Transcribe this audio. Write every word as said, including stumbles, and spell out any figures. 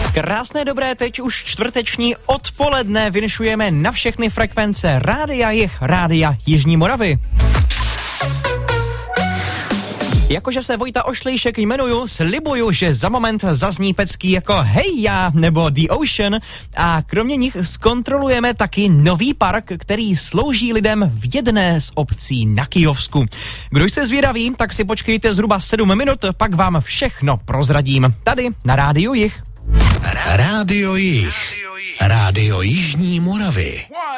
Krásné dobré, teď už čtvrteční odpoledne vynušujeme na všechny frekvence Rádia Jih, Rádia Jižní Moravy. Jakože se Vojta Ošlejšek jmenuju, slibuju, že za moment zazní pecky jako Hej já nebo The Ocean a kromě nich zkontrolujeme taky nový park, který slouží lidem v jedné z obcí na Kyjovsku. Kdo jste zvědaví, tak si počkejte zhruba sedm minut, pak vám všechno prozradím. Tady na Rádiu Jih. Rádio Jih. Rádio Jižní Moravy.